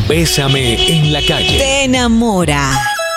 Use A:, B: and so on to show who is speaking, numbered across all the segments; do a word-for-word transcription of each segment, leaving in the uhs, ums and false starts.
A: Bésame en la calle.
B: Te enamora.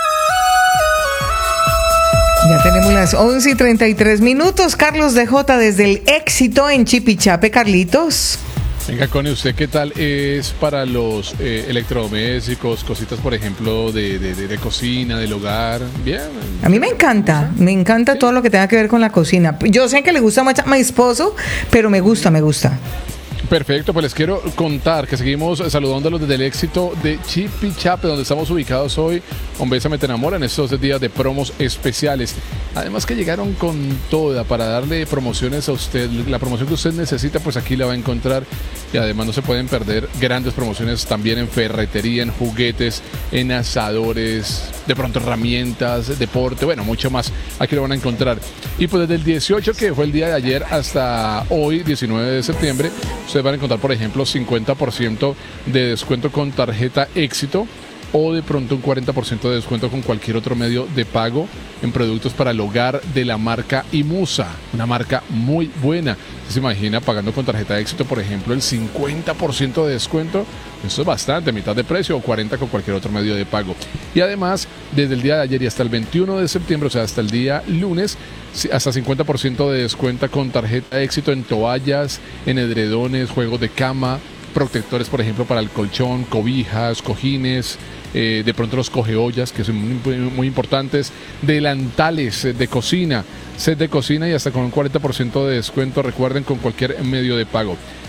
C: Ya tenemos las once y treinta y tres minutos. Carlos D J desde el Éxito en Chipichape. Carlitos.
D: Venga, Connie, ¿usted qué tal es para los eh, electrodomésticos, cositas, por ejemplo, de, de, de, de cocina, del hogar? Bien.
C: A mí me encanta, me encanta todo lo que tenga que ver con la cocina. Yo sé que le gusta mucho a mi esposo, pero me gusta, me gusta.
D: Perfecto, pues les quiero contar que seguimos saludándolos desde el Éxito de Chipichape, donde estamos ubicados hoy. Un Bésame Te Enamora en estos días de promos especiales. Además que llegaron con toda para darle promociones a usted. La promoción que usted necesita, pues aquí la va a encontrar. Y además no se pueden perder grandes promociones también en ferretería, en juguetes, en asadores, de pronto herramientas, deporte, bueno, mucho más. Aquí lo van a encontrar. Y pues desde el dieciocho, que fue el día de ayer, hasta hoy, diecinueve de septiembre, ustedes van a encontrar, por ejemplo, cincuenta por ciento de descuento con tarjeta Éxito, o de pronto un cuarenta por ciento de descuento con cualquier otro medio de pago en productos para el hogar de la marca Imusa, una marca muy buena. ¿Se imagina pagando con tarjeta de Éxito, por ejemplo, el cincuenta por ciento de descuento? Eso es bastante, mitad de precio, o cuarenta por ciento con cualquier otro medio de pago. Y además, desde el día de ayer y hasta el veintiuno de septiembre, o sea, hasta el día lunes, hasta cincuenta por ciento de descuento con tarjeta de Éxito en toallas, en edredones, juegos de cama, protectores, por ejemplo, para el colchón, cobijas, cojines, eh, de pronto los cogeollas, que son muy, muy importantes, delantales de cocina, set de cocina y hasta con un cuarenta por ciento de descuento, recuerden, con cualquier medio de pago.